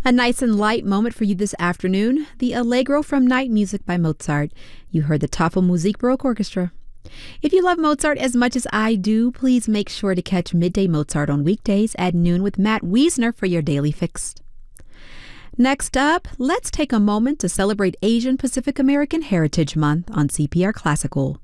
A nice and light moment for you this afternoon, the Allegro from Night Music by Mozart. You heard the Tafelmusik Baroque Orchestra. If you love Mozart as much as I do, please make sure to catch Midday Mozart on weekdays at noon with Matt Wiesner for your Daily Fix. Next up, let's take a moment to celebrate Asian Pacific American Heritage Month on CPR Classical.